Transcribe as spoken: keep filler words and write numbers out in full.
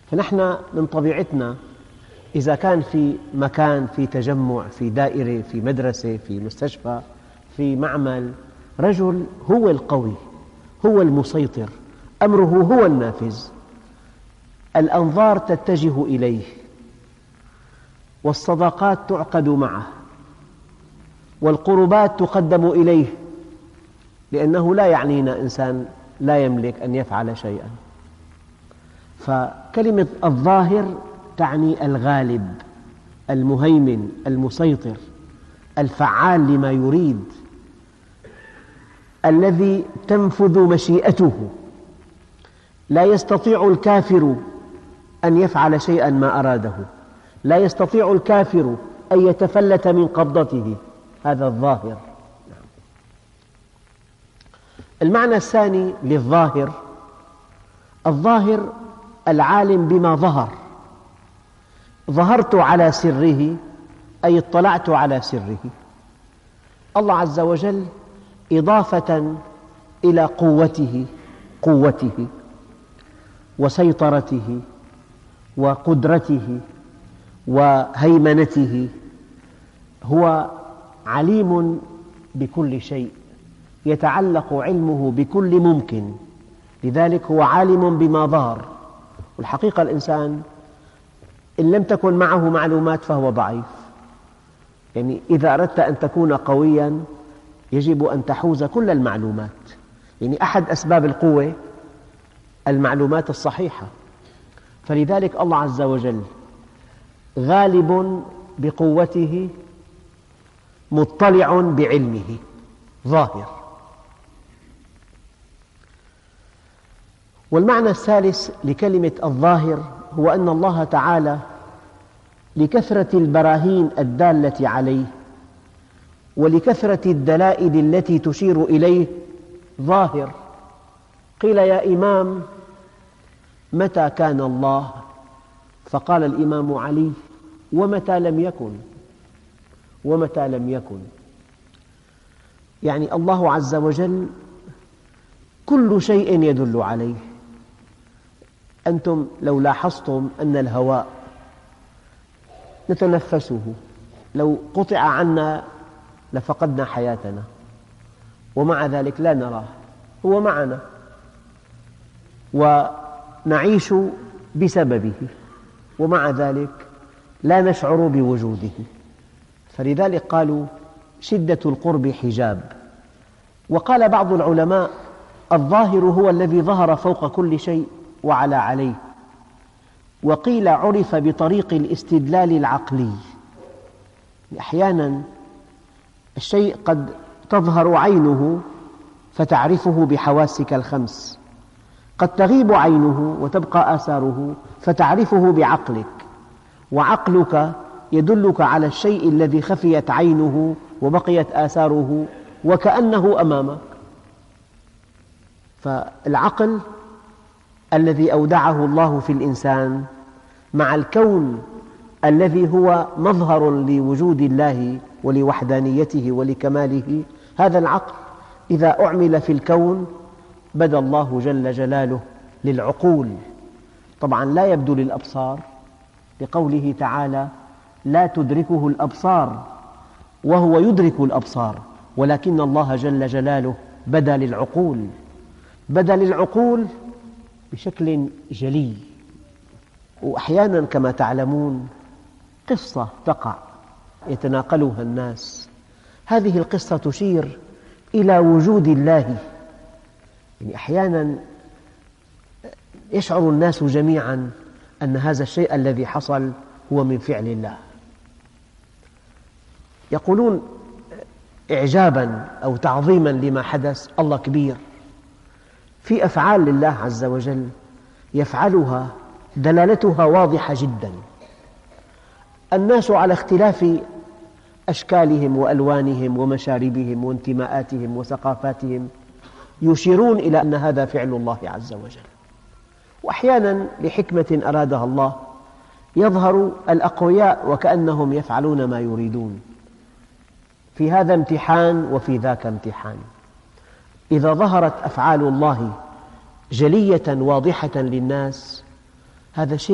فنحن من طبيعتنا إذا كان في مكان، في تجمع، في دائرة، في مدرسة، في مستشفى، في معمل، رجل هو القوي، هو المسيطر، أمره هو النافذ، الأنظار تتجه إليه والصداقات تعقد معه والقربات تقدم إليه، لأنه لا يعنينا إنسان لا يملك أن يفعل شيئا. فكلمة الظاهر تعني الغالب، المهيمن، المسيطر، الفعال لما يريد، الذي تنفذ مشيئته. لا يستطيع الكافر أن يفعل شيئا ما أراده، لا يستطيع الكافر أن يتفلت من قبضته، هذا الظاهر. المعنى الثاني للظاهر: الظاهر العالم بما ظهر. ظهرت على سره أي اطلعت على سره. الله عز وجل إضافة إلى قوته قوته وسيطرته وقدرته وهيمنته، هو عليم بكل شيء، يتعلق علمه بكل ممكن، لذلك هو عالم بما ظهر. والحقيقة الإنسان إن لم تكن معه معلومات فهو ضعيف. يعني إذا أردت أن تكون قوياً يجب أن تحوز كل المعلومات. يعني أحد أسباب القوة المعلومات الصحيحة، فلذلك الله عز وجل غالب بقوته، مطلع بعلمه، ظاهر. والمعنى الثالث لكلمة الظاهر هو أن الله تعالى لكثرة البراهين الدالة عليه ولكثرة الدلائل التي تشير إليه ظاهر. قيل: يا إمام، متى كان الله؟ فقال الإمام علي: ومتى لم يكن؟ ومتى لم يكن؟ يعني الله عز وجل كل شيء يدل عليه. أنتم لو لاحظتم أن الهواء نتنفسه لو قطع عنا لفقدنا حياتنا، ومع ذلك لا نراه، هو معنا ونعيش بسببه، ومع ذلك لا نشعر بوجوده. فلذلك قالوا: شدة القرب حجاب. وقال بعض العلماء: الظاهر هو الذي ظهر فوق كل شيء وعلى عليه. وقيل: عرف بطريق الاستدلال العقلي. أحيانا الشيء قد تظهر عينه فتعرفه بحواسك الخمس، قد تغيب عينه وتبقى آثاره فتعرفه بعقلك، وعقلك يدلك على الشيء الذي خفيت عينه وبقيت آثاره وكأنه أمامك. فالعقل الذي أودعه الله في الإنسان مع الكون الذي هو مظهر لوجود الله ولوحدانيته ولكماله، هذا العقل إذا أعمل في الكون بدا الله جل جلاله للعقول. طبعا لا يبدو للأبصار، لقوله تعالى: لا تدركه الأبصار وهو يدرك الأبصار، ولكن الله جل جلاله بدا للعقول. بدا للعقول بشكل جلي. وأحيانا كما تعلمون قصة تقع يتناقلها الناس، هذه القصة تشير إلى وجود الله. يعني أحيانا يشعر الناس جميعا أن هذا الشيء الذي حصل هو من فعل الله، يقولون إعجابا أو تعظيما لما حدث: الله كبير. في أفعال لله عز وجل يفعلها دلالتها واضحة جدا. الناس على اختلاف أشكالهم وألوانهم ومشاربهم وانتماءاتهم وثقافاتهم يشيرون إلى أن هذا فعل الله عز وجل. وأحيانا لحكمة أرادها الله يظهر الأقوياء وكأنهم يفعلون ما يريدون. في هذا امتحان وفي ذاك امتحان. إذا ظهرت أفعال الله جلية واضحة للناس هذا شيء